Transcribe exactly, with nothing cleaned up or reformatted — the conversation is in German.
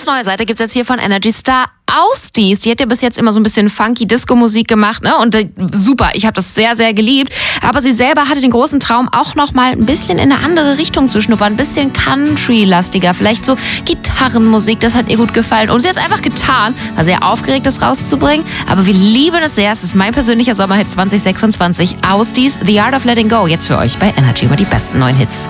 neue Seite gibt's jetzt hier von Energy Star Ausdies. Die hat ja bis jetzt immer so ein bisschen funky Disco-Musik gemacht, ne? Und äh, super, ich habe das sehr, sehr geliebt. Aber sie selber hatte den großen Traum, auch noch mal ein bisschen in eine andere Richtung zu schnuppern. Ein bisschen Country-lastiger, vielleicht so Gitarrenmusik, das hat ihr gut gefallen. Und sie hat es einfach getan, war sehr aufgeregt, das rauszubringen. Aber wir lieben es sehr. Es ist mein persönlicher Sommerhit zwanzig sechsundzwanzig. Ausdies, The Art of Letting Go. Jetzt für euch bei Energy über die besten neuen Hits.